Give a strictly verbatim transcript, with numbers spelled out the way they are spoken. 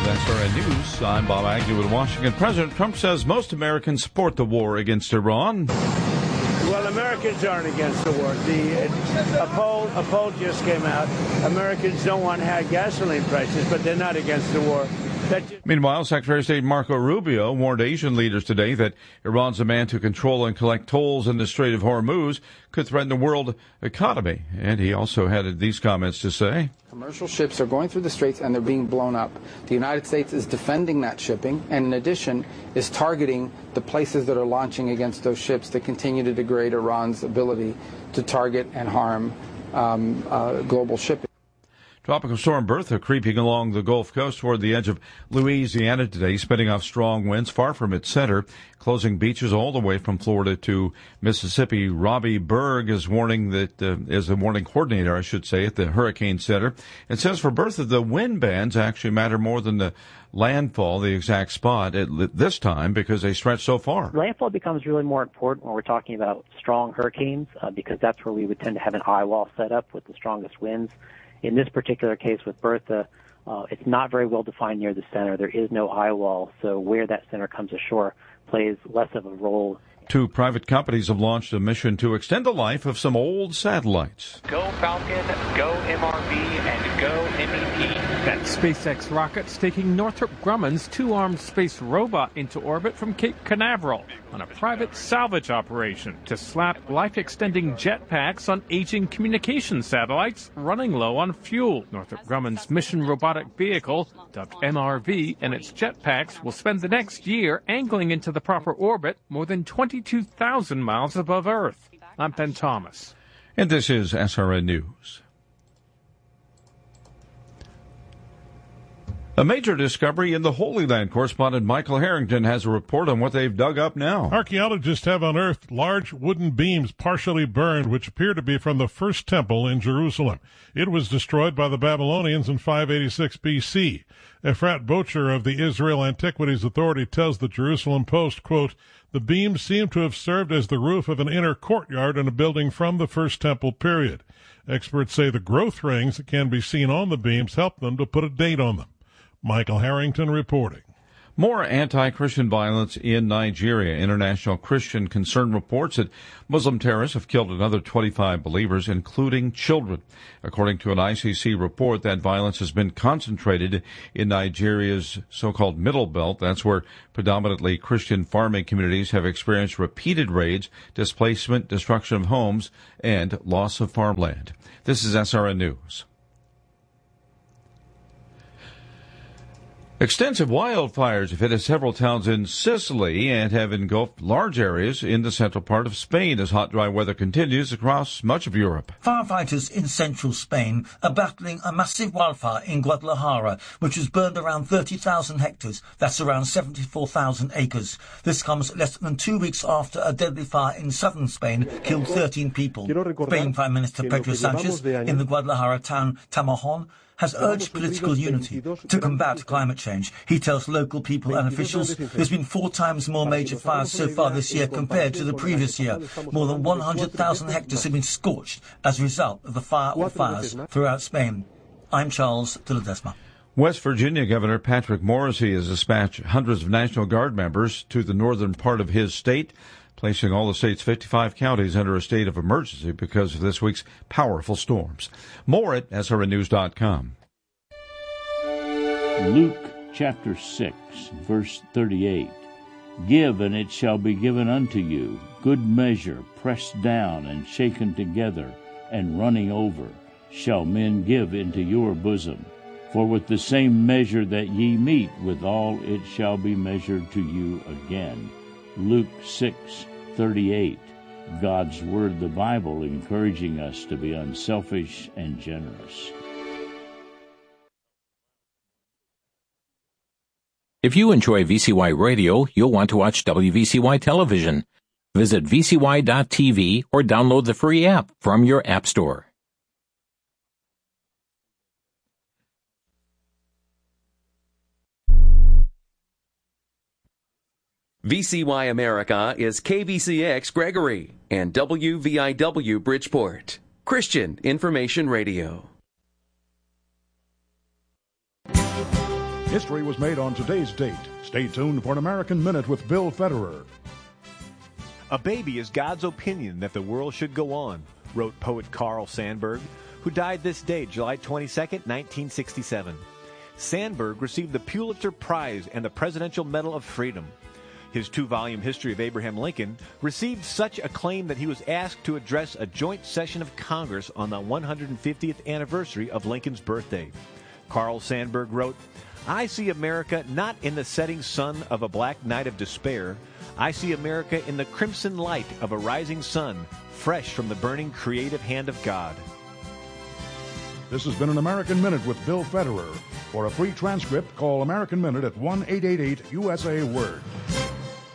with S R N News. I'm Bob Agnew in Washington. President Trump says most Americans support the war against Iran. Well, Americans aren't against the war. The uh, a poll, a poll just came out. Americans don't want high gasoline prices, but they're not against the war. Just... Meanwhile, Secretary of State Marco Rubio warned Asian leaders today that Iran's demand to control and collect tolls in the Strait of Hormuz could threaten the world economy. And he also had these comments to say. Commercial ships are going through the straits and they're being blown up. The United States is defending that shipping and, in addition, is targeting the places that are launching against those ships to continue to degrade Iran's ability to target and harm um, uh, global shipping. Tropical storm Bertha creeping along the Gulf Coast toward the edge of Louisiana today, spinning off strong winds far from its center, closing beaches all the way from Florida to Mississippi. Robbie Berg is warning that uh, is the warning coordinator, I should say, at the Hurricane Center. It says for Bertha, the wind bands actually matter more than the landfall, the exact spot at this time, because they stretch so far. Landfall becomes really more important when we're talking about strong hurricanes, uh, because that's where we would tend to have an eye wall set up with the strongest winds. In this particular case with Bertha, uh, it's not very well defined near the center. There is no eye wall, so where that center comes ashore plays less of a role. Two private companies have launched a mission to extend the life of some old satellites. Go Falcon, go M R V, and go M E P. That's SpaceX rockets taking Northrop Grumman's two-armed space robot into orbit from Cape Canaveral on a private salvage operation to slap life-extending jetpacks on aging communication satellites running low on fuel. Northrop Grumman's mission robotic vehicle, dubbed M R V, and its jetpacks will spend the next year angling into the proper orbit more than twenty-two thousand miles above Earth. I'm Ben Thomas. And this is S R N News. A major discovery in the Holy Land. Correspondent Michael Harrington has a report on what they've dug up now. Archaeologists have unearthed large wooden beams partially burned, which appear to be from the first temple in Jerusalem. It was destroyed by the Babylonians in five eighty-six B C. Efrat Bocher of the Israel Antiquities Authority tells the Jerusalem Post, quote, "The beams seem to have served as the roof of an inner courtyard in a building from the first temple period. Experts say the growth rings that can be seen on the beams help them to put a date on them." Michael Harrington reporting. More anti-Christian violence in Nigeria. International Christian Concern reports that Muslim terrorists have killed another twenty-five believers, including children. According to an I C C report, that violence has been concentrated in Nigeria's so-called Middle Belt. That's where predominantly Christian farming communities have experienced repeated raids, displacement, destruction of homes, and loss of farmland. This is S R N News. Extensive wildfires have hit several towns in Sicily and have engulfed large areas in the central part of Spain as hot, dry weather continues across much of Europe. Firefighters in central Spain are battling a massive wildfire in Guadalajara, which has burned around thirty thousand hectares. That's around seventy-four thousand acres. This comes less than two weeks after a deadly fire in southern Spain killed thirteen people. Spain Prime Minister Pedro Sanchez in the Guadalajara town Tamarón has urged political unity to combat climate change. He tells local people and officials there's been four times more major fires so far this year compared to the previous year. More than one hundred thousand hectares have been scorched as a result of the fire or fires throughout Spain. I'm Charles de Ledesma. West Virginia Governor Patrick Morrisey has dispatched hundreds of National Guard members to the northern part of his state, placing all the state's fifty-five counties under a state of emergency because of this week's powerful storms. More at S R N news dot com. Luke chapter six, verse thirty-eight. Give, and it shall be given unto you, good measure, pressed down and shaken together, and running over, shall men give into your bosom. For with the same measure that ye meet withal, it shall be measured to you again. Luke six thirty-eight. God's Word, the Bible, encouraging us to be unselfish and generous. If you enjoy V C Y Radio, you'll want to watch W V C Y Television. Visit V C Y dot T V or download the free app from your app store. V C Y America is K V C X Gregory and W V I W Bridgeport. Christian Information Radio. History was made on today's date. Stay tuned for an American Minute with Bill Federer. A baby is God's opinion that the world should go on, wrote poet Carl Sandburg, who died this day, July twenty-second, nineteen sixty-seven. Sandburg received the Pulitzer Prize and the Presidential Medal of Freedom. His two-volume History of Abraham Lincoln received such acclaim that he was asked to address a joint session of Congress on the one hundred fiftieth anniversary of Lincoln's birthday. Carl Sandburg wrote, "I see America not in the setting sun of a black night of despair. I see America in the crimson light of a rising sun, fresh from the burning creative hand of God." This has been an American Minute with Bill Federer. For a free transcript, call American Minute at one eight eight eight U S A Word.